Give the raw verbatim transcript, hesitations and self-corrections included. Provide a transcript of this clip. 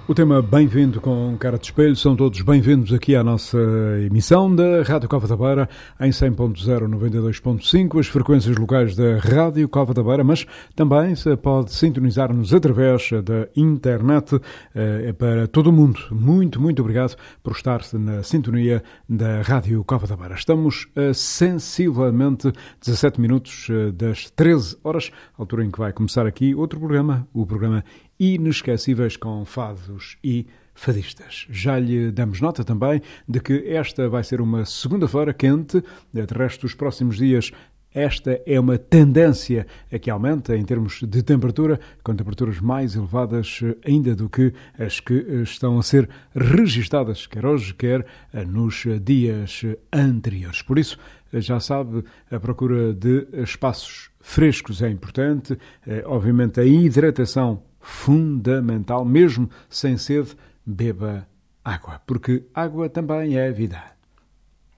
O tema Bem-vindo com Cara de Espelho, são todos bem-vindos aqui à nossa emissão da Rádio Cova da Beira em cem ponto zero, noventa e dois ponto cinco, as frequências locais da Rádio Cova da Beira, mas também se pode sintonizar-nos através da internet eh, para todo o mundo. Muito, muito obrigado por estar na sintonia da Rádio Cova da Beira. Estamos a sensivelmente dezassete minutos das treze horas, altura em que vai começar aqui outro programa, o programa Inesquecíveis com fados e fadistas. Já lhe damos nota também de que esta vai ser uma segunda-feira quente, de resto dos próximos dias. Esta é uma tendência a que aumenta em termos de temperatura, com temperaturas mais elevadas ainda do que as que estão a ser registadas, quer hoje, quer nos dias anteriores. Por isso, já sabe, a procura de espaços frescos é importante, obviamente a hidratação fundamental, mesmo sem sede, beba água, porque água também é vida.